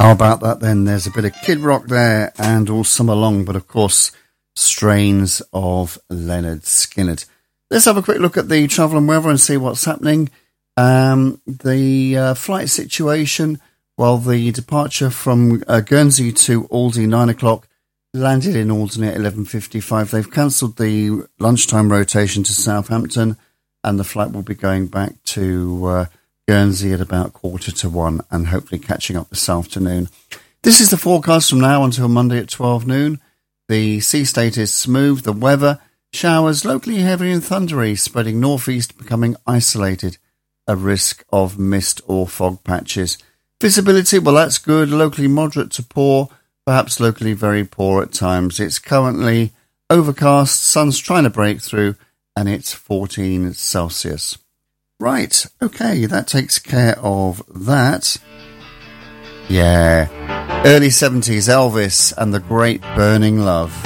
How about that then? There's a bit of Kid Rock there and All Summer Long, but of course, strains of Lynyrd Skynyrd. Let's have a quick look at the travel and weather and see what's happening. The flight situation, well, the departure from Guernsey to Alderney, 9 o'clock, landed in Alderney at 11:55. They've cancelled the lunchtime rotation to Southampton, and the flight will be going back to Guernsey at about 1:45 and hopefully catching up this afternoon. This is the forecast from now until Monday at 12 noon. The sea state is smooth. The weather, showers locally heavy and thundery, spreading northeast, becoming isolated. A risk of mist or fog patches. Visibility, well, that's good. Locally moderate to poor, perhaps locally very poor at times. It's currently overcast, sun's trying to break through, and it's 14 Celsius. Right, okay, that takes care of that. Yeah, early 70s Elvis and the Great Burning Love.